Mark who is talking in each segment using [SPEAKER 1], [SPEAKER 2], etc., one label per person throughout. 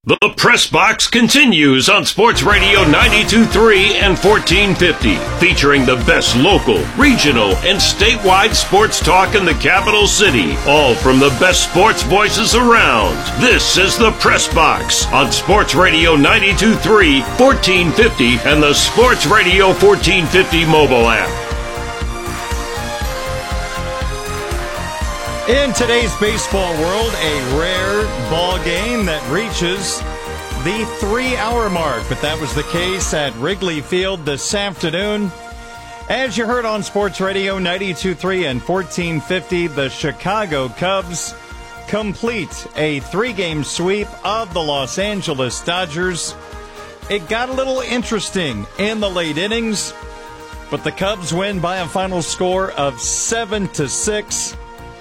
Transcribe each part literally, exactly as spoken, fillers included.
[SPEAKER 1] The Press Box continues on Sports Radio ninety-two point three and fourteen fifty, featuring the best local, regional, and statewide sports talk in the capital city, all from the best sports voices around. This is the Press Box on Sports Radio ninety-two point three, fourteen fifty, and the Sports Radio fourteen fifty mobile app.
[SPEAKER 2] In today's baseball world, a rare ball game that reaches the three-hour mark. But that was the case at Wrigley Field this afternoon. As you heard on Sports Radio ninety-two point three and fourteen fifty, the Chicago Cubs complete a three-game sweep of the Los Angeles Dodgers. It got a little interesting in the late innings, but the Cubs win by a final score of seven to six.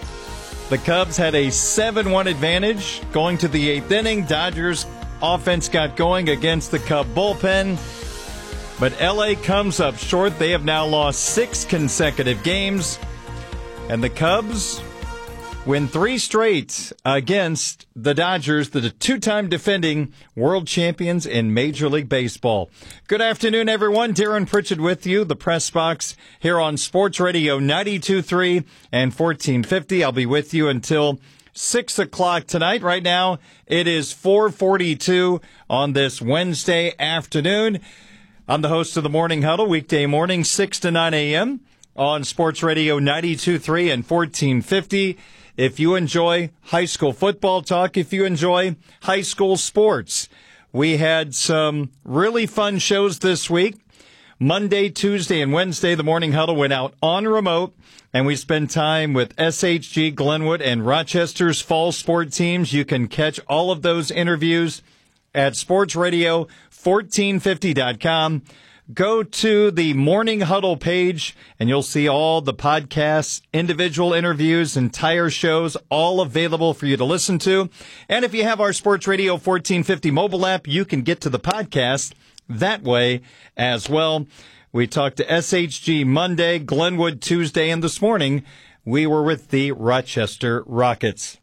[SPEAKER 2] The Cubs had a seven one advantage going to the eighth inning. Dodgers offense got going against the Cub bullpen, but L A comes up short. They have now lost six consecutive games, and the Cubs win three straight against the Dodgers, the two-time defending world champions in Major League Baseball. Good afternoon, everyone. Darren Pritchett with you, the Press Box, here on Sports Radio ninety-two point three and fourteen fifty. I'll be with you until six o'clock tonight. Right now, it is four forty-two on this Wednesday afternoon. I'm the host of the Morning Huddle, weekday morning, six to nine a.m. on Sports Radio ninety-two point three and fourteen fifty. If you enjoy high school football talk, if you enjoy high school sports, we had some really fun shows this week. Monday, Tuesday, and Wednesday, the Morning Huddle went out on remote, and we spent time with S H G, Glenwood, and Rochester's fall sport teams. You can catch all of those interviews at sports radio fourteen fifty dot com. Go to the Morning Huddle page, and you'll see all the podcasts, individual interviews, entire shows, all available for you to listen to. And if you have our Sports Radio fourteen fifty mobile app, you can get to the podcast that way as well. We talked to S H G Monday, Glenwood Tuesday, and this morning we were with the Rochester Rockets.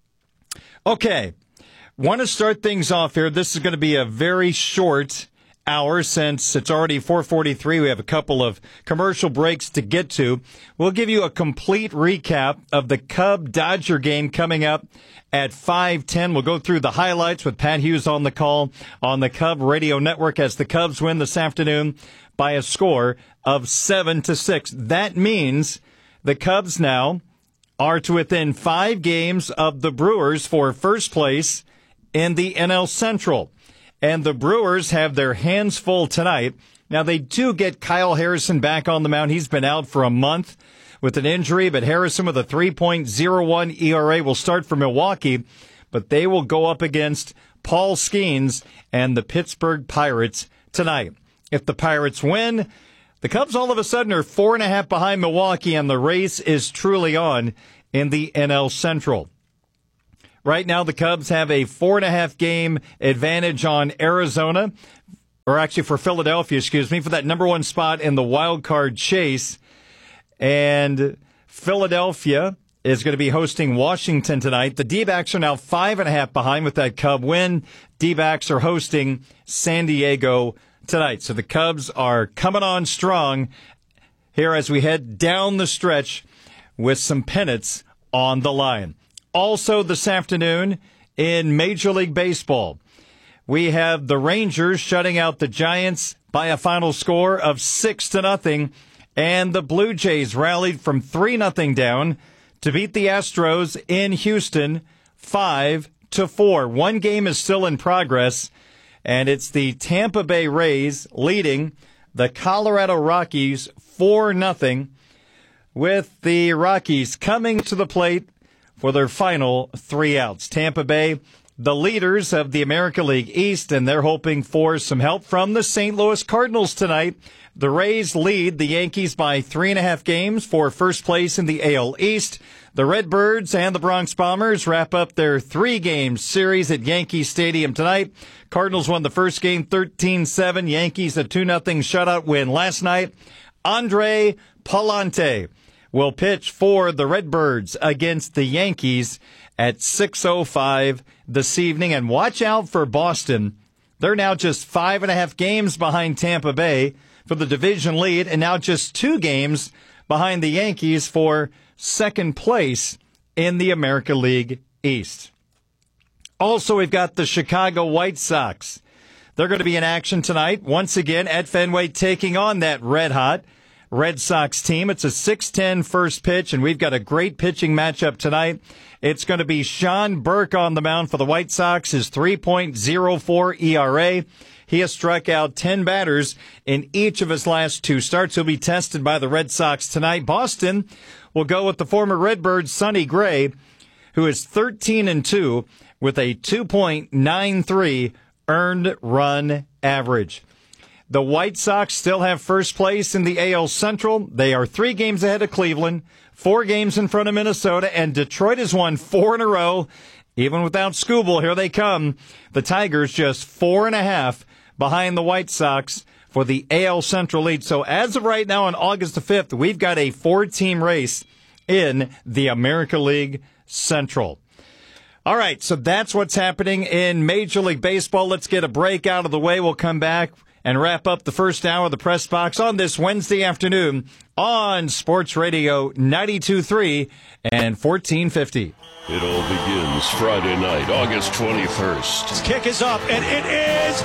[SPEAKER 2] Okay, want to start things off here. This is going to be a very short hour since it's already four forty-three. We have a couple of commercial breaks to get to. We'll give you a complete recap of the Cub-Dodger game coming up at five ten. We'll go through the highlights with Pat Hughes on the call on the Cub Radio Network as the Cubs win this afternoon by a score of seven to six. That means the Cubs now are to within five games of the Brewers for first place in the N L Central. And the Brewers have their hands full tonight. Now, they do get Kyle Harrison back on the mound. He's been out for a month with an injury, but Harrison with a three point oh one E R A will start for Milwaukee, but they will go up against Paul Skeens and the Pittsburgh Pirates tonight. If the Pirates win, the Cubs all of a sudden are four and a half behind Milwaukee, and the race is truly on in the N L Central. Right now, the Cubs have a four and a half game advantage on Arizona, or actually for Philadelphia, excuse me, for that number one spot in the wild card chase. And Philadelphia is going to be hosting Washington tonight. The D-backs are now five and a half behind with that Cub win. D-backs are hosting San Diego tonight. So the Cubs are coming on strong here as we head down the stretch with some pennants on the line. Also this afternoon in Major League Baseball, we have the Rangers shutting out the Giants by a final score of six to nothing, and the Blue Jays rallied from three nothing down to beat the Astros in Houston five to four. One game is still in progress, and it's the Tampa Bay Rays leading the Colorado Rockies four nothing, with the Rockies coming to the plate for their final three outs. Tampa Bay, the leaders of the American League East, and they're hoping for some help from the Saint Louis Cardinals tonight. The Rays lead the Yankees by three and a half games for first place in the A L East. The Redbirds and the Bronx Bombers wrap up their three-game series at Yankee Stadium tonight. Cardinals won the first game thirteen seven. Yankees a two nothing shutout win last night. Andre Pallante will pitch for the Redbirds against the Yankees at six oh five this evening. And watch out for Boston. They're now just five and a half games behind Tampa Bay for the division lead, and now just two games behind the Yankees for second place in the American League East. Also, we've got the Chicago White Sox. They're going to be in action tonight, once again at Fenway, taking on that red-hot Red Sox team. It's a six ten first pitch, and we've got a great pitching matchup tonight. It's going to be Sean Burke on the mound for the White Sox, his three point oh four E R A. He has struck out ten batters in each of his last two starts. He'll be tested by the Red Sox tonight. Boston will go with the former Redbird, Sonny Gray, who is thirteen and two with a two point nine three earned run average. The White Sox still have first place in the A L Central. They are three games ahead of Cleveland, four games in front of Minnesota, and Detroit has won four in a row. Even without Skubal, here they come. The Tigers just four and a half behind the White Sox for the A L Central lead. So as of right now on August the fifth, we've got a four-team race in the American League Central. All right, so that's what's happening in Major League Baseball. Let's get a break out of the way. We'll come back and wrap up the first hour of the Press Box on this Wednesday afternoon on Sports Radio ninety-two point three and fourteen fifty.
[SPEAKER 1] It all begins Friday night, August twenty-first.
[SPEAKER 3] His kick is up, and it is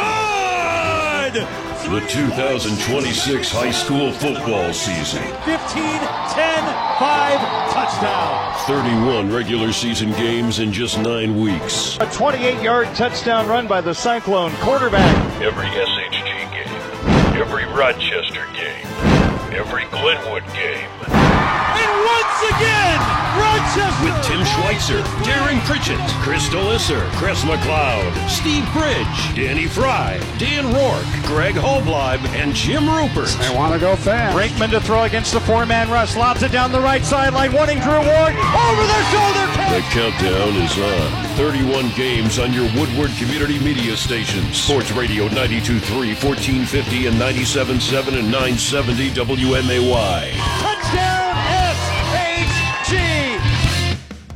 [SPEAKER 3] good!
[SPEAKER 1] The two thousand twenty-six high school football season.
[SPEAKER 3] fifteen, ten, five, touchdown.
[SPEAKER 1] thirty-one regular season games in just nine weeks.
[SPEAKER 2] A twenty-eight-yard touchdown run by the Cyclone quarterback.
[SPEAKER 1] Every S H G game, every Rochester game, every Glenwood game.
[SPEAKER 3] And once again, Rochester!
[SPEAKER 1] With Tim Schweitzer, Darren Pritchett, Chris Delisser, Chris McLeod, Steve Bridge, Danny Fry, Dan Rourke, Greg Holbleib, and Jim Rupert.
[SPEAKER 4] They want to go fast.
[SPEAKER 3] Brinkman to throw against the four-man rush. Lobs it down the right sideline, wanting Drew Ward. Over their shoulder catch!
[SPEAKER 1] The countdown is on. thirty-one games on your Woodward Community Media stations. Sports Radio ninety-two point three, fourteen fifty, and ninety-seven point seven and nine seventy W M A Y.
[SPEAKER 3] Touchdown S H G!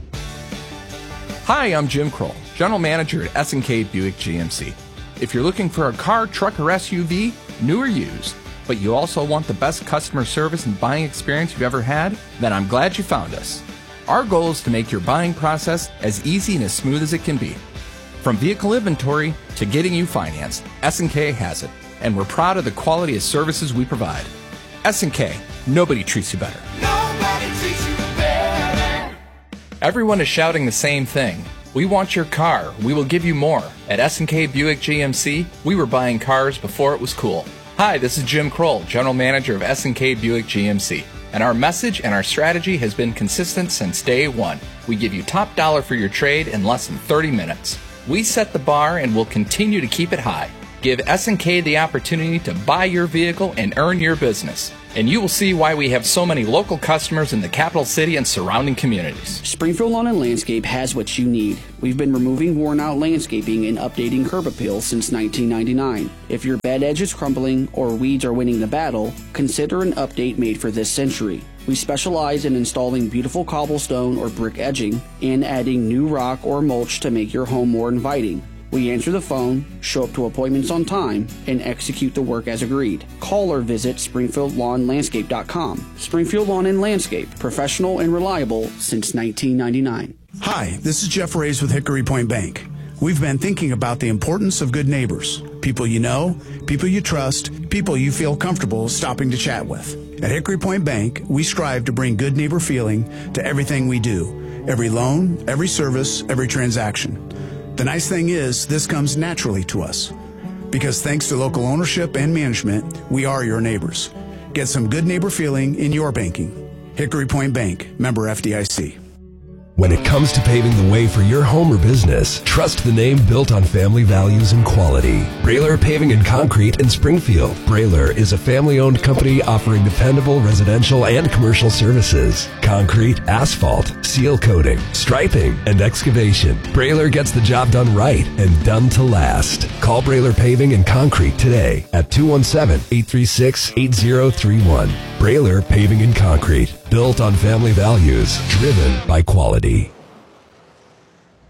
[SPEAKER 5] Hi, I'm Jim Kroll, General Manager at S and K Buick G M C. If you're looking for a car, truck, or S U V, new or used, but you also want the best customer service and buying experience you've ever had, then I'm glad you found us. Our goal is to make your buying process as easy and as smooth as it can be. From vehicle inventory to getting you financed, S and K has it, and we're proud of the quality of services we provide. S and K, nobody treats you better.
[SPEAKER 6] Nobody treats you better.
[SPEAKER 5] Everyone is shouting the same thing. We want your car. We will give you more. At S and K Buick G M C, we were buying cars before it was cool. Hi, this is Jim Kroll, General Manager of S and K Buick G M C. And our message and our strategy has been consistent since day one. We give you top dollar for your trade in less than thirty minutes. We set the bar and will continue to keep it high. Give S and K the opportunity to buy your vehicle and earn your business. And you will see why we have so many local customers in the capital city and surrounding communities.
[SPEAKER 7] Springfield Lawn and Landscape has what you need. We've been removing worn-out landscaping and updating curb appeal since nineteen ninety-nine. If your bed edge is crumbling or weeds are winning the battle, consider an update made for this century. We specialize in installing beautiful cobblestone or brick edging and adding new rock or mulch to make your home more inviting. We answer the phone, show up to appointments on time, and execute the work as agreed. Call or visit Springfield Lawn Landscape dot com. Springfield Lawn and Landscape, professional and reliable since nineteen ninety-nine.
[SPEAKER 8] Hi, this is Jeff Reyes with Hickory Point Bank. We've been thinking about the importance of good neighbors. People you know, people you trust, people you feel comfortable stopping to chat with. At Hickory Point Bank, we strive to bring good neighbor feeling to everything we do. Every loan, every service, every transaction. The nice thing is, this comes naturally to us. Because thanks to local ownership and management, we are your neighbors. Get some good neighbor feeling in your banking. Hickory Point Bank, member F D I C.
[SPEAKER 9] When it comes to paving the way for your home or business, trust the name built on family values and quality. Brailer Paving and Concrete in Springfield. Brailer is a family-owned company offering dependable residential and commercial services. Concrete, asphalt, seal coating, striping, and excavation. Brailer gets the job done right and done to last. Call Brailer Paving and Concrete today at two one seven, eight three six, eight zero three one. Brailer Paving and Concrete. Built on family values, driven by quality.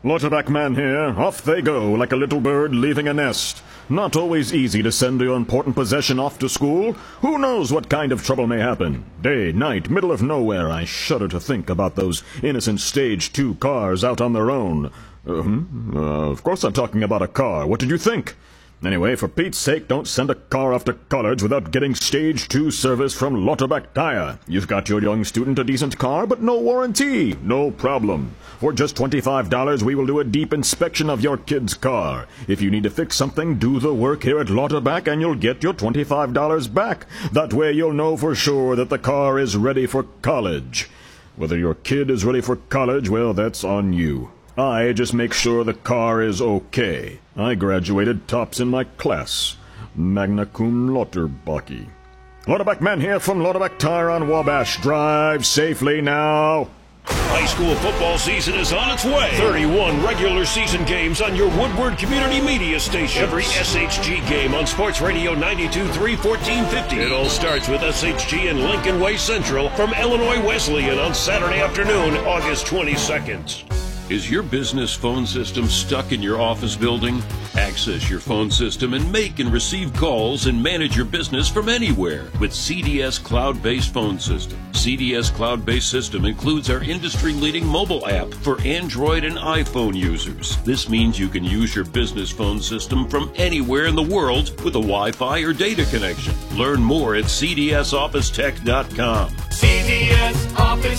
[SPEAKER 4] Lauterbach man here. Off they go like a little bird leaving a nest. Not always easy to send your important possession off to school. Who knows what kind of trouble may happen? Day, night, middle of nowhere. I shudder to think about those innocent stage two cars out on their own. Uh, hmm? uh, of course I'm talking about a car. What did you think? Anyway, for Pete's sake, don't send a car off to college without getting stage two service from Lauterbach Tire. You've got your young student a decent car, but no warranty. No problem. For just twenty-five dollars, we will do a deep inspection of your kid's car. If you need to fix something, do the work here at Lauterbach and you'll get your twenty-five dollars back. That way you'll know for sure that the car is ready for college. Whether your kid is ready for college, well, that's on you. I just make sure the car is okay. I graduated tops in my class. Magna cum Lauterbach. Lauterbach man here from Lauterbach Tire on Wabash. Drive safely now.
[SPEAKER 1] High school football season is on its way. thirty-one regular season games on your Woodward Community Media station. Every S H G game on Sports Radio ninety-two point three, fourteen fifty. It all starts with S H G and Lincoln Way Central from Illinois Wesleyan on Saturday afternoon, August twenty-second. Is your business phone system stuck in your office building? Access your phone system and make and receive calls and manage your business from anywhere with C D S Cloud-Based Phone System. C D S Cloud-Based System includes our industry-leading mobile app for Android and iPhone users. This means you can use your business phone system from anywhere in the world with a Wi-Fi or data connection. Learn more at C D S office tech dot com.
[SPEAKER 6] C D S Office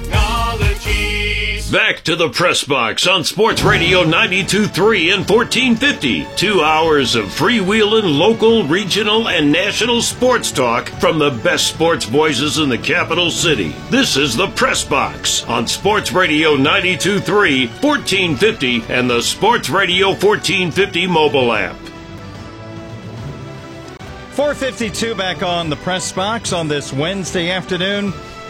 [SPEAKER 6] Technologies.
[SPEAKER 1] Back to the Press Box on Sports Radio ninety-two point three and fourteen fifty. Two hours of freewheeling local, regional, and national sports talk from the best sports voices in the capital city. This is the Press Box on Sports Radio ninety-two point three, fourteen fifty, and the Sports Radio fourteen fifty mobile app.
[SPEAKER 2] four fifty-two back on the Press Box on this Wednesday afternoon.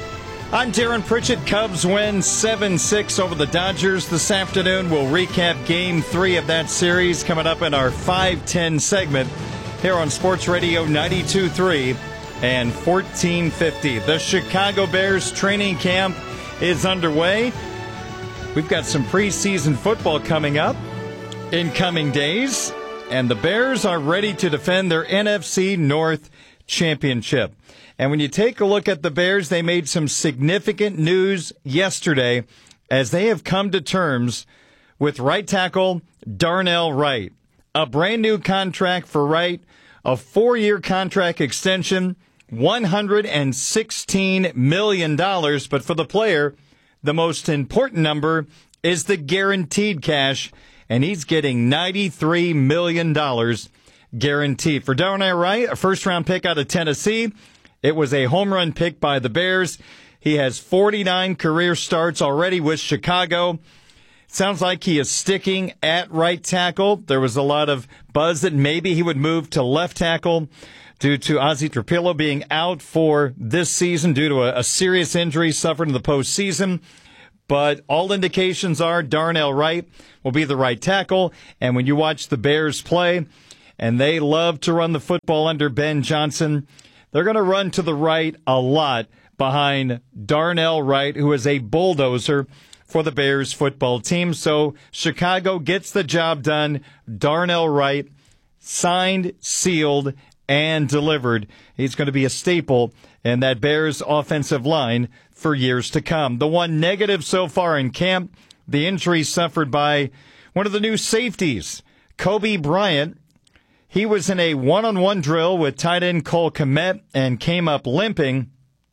[SPEAKER 2] I'm Darren Pritchett. Cubs win seven six over the Dodgers this afternoon. We'll recap Game three of that series coming up in our five ten segment here on Sports Radio ninety-two point three and fourteen fifty. The Chicago Bears training camp is underway. We've got some preseason football coming up in coming days, and the Bears are ready to defend their N F C North championship. And when you take a look at the Bears, they made some significant news yesterday as they have come to terms with right tackle Darnell Wright. A brand new contract for Wright, a four-year contract extension, one hundred sixteen million dollars. But for the player, the most important number is the guaranteed cash, and he's getting ninety-three million dollars guaranteed. For Darnell Wright, a first-round pick out of Tennessee. It was a home run pick by the Bears. He has forty-nine career starts already with Chicago. Sounds like he is sticking at right tackle. There was a lot of buzz that maybe he would move to left tackle due to Ozzie Trapilo being out for this season due to a, a serious injury suffered in the postseason. But all indications are Darnell Wright will be the right tackle. And when you watch the Bears play, and they love to run the football under Ben Johnson, they're going to run to the right a lot behind Darnell Wright, who is a bulldozer for the Bears football team. So Chicago gets the job done. Darnell Wright, signed, sealed, and delivered. He's going to be a staple in that Bears offensive line for years to come. The one negative so far in camp, the injury suffered by one of the new safeties, Kobe Bryant. He was in a one-on-one drill with tight end Cole Kmet and came up limping.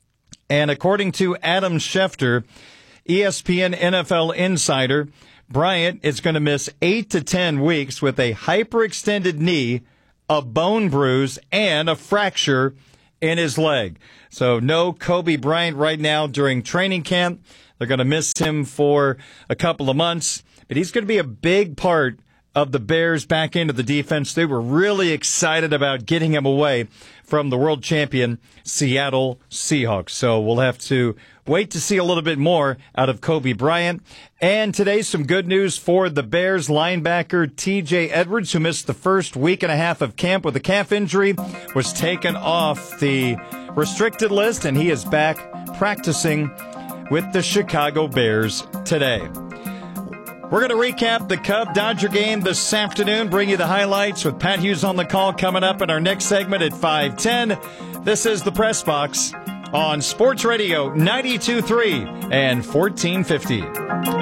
[SPEAKER 2] And according to Adam Schefter, E S P N N F L insider, Bryant is going to miss eight to ten weeks with a hyperextended knee, a bone bruise, and a fracture in his leg. So no Kobe Bryant right now during training camp. They're going to miss him for a couple of months, but he's going to be a big part of the Bears back into the defense. They were really excited about getting him away from the world champion Seattle Seahawks. So we'll have to wait to see a little bit more out of Kobe Bryant. And today, some good news for the Bears. Linebacker T J Edwards, who missed the first week and a half of camp with a calf injury, was taken off the restricted list, and he is back practicing with the Chicago Bears today. We're going to recap the Cub-Dodger game this afternoon, bring you the highlights with Pat Hughes on the call coming up in our next segment at five ten. This is the Press Box on Sports Radio ninety-two point three and fourteen fifty.